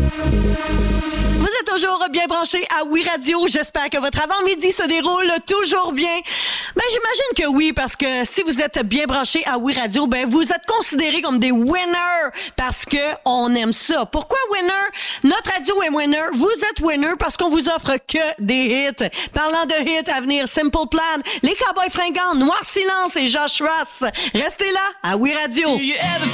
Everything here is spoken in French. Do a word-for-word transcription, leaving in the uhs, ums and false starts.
Vous êtes toujours bien branchés à Oui Radio. J'espère que votre avant-midi se déroule toujours bien. Ben, j'imagine que oui, parce que si vous êtes bien branchés à Oui Radio, ben, vous êtes considérés comme des winners parce que on aime ça. Pourquoi winner? Notre radio est winner. Vous êtes winner parce qu'on vous offre que des hits. Parlant de hits à venir, Simple Plan, Les Cowboys Fringants, Noir Silence et Josh Ross. Restez là à Oui Radio.